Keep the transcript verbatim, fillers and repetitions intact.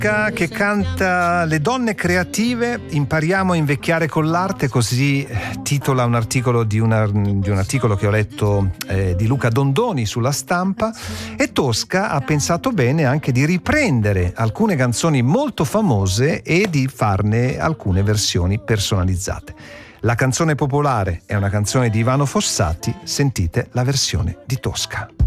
Tosca che canta "Le donne creative, impariamo a invecchiare con l'arte", così titola un articolo di, una, di un articolo che ho letto eh, di Luca Dondoni sulla Stampa. E Tosca ha pensato bene anche di riprendere alcune canzoni molto famose e di farne alcune versioni personalizzate. La canzone popolare è una canzone di Ivano Fossati, sentite la versione di Tosca.